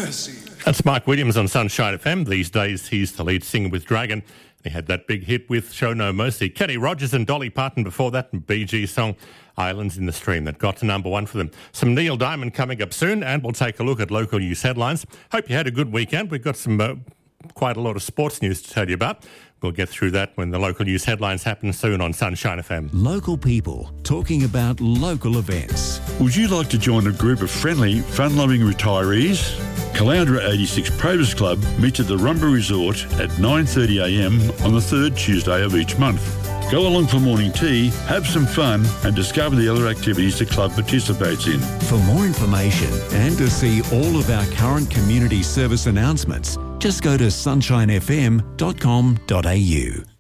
mercy. That's Mark Williams on Sunshine FM. These days he's the lead singer with Dragon. He had that big hit with Show No Mercy. Kenny Rogers and Dolly Parton before that, and Bee Gees song Islands in the Stream that got to number one for them. Some Neil Diamond coming up soon, and we'll take a look at local news headlines. Hope you had a good weekend. We've got some quite a lot of sports news to tell you about. We'll get through that when the local news headlines happen soon on Sunshine FM. Local people talking about local events. Would you like to join a group of friendly, fun-loving retirees? Caloundra 86 Probus Club meets at the Rumba Resort at 9:30am on the third Tuesday of each month. Go along for morning tea, have some fun and discover the other activities the club participates in. For more information and to see all of our current community service announcements, just go to sunshinefm.com.au.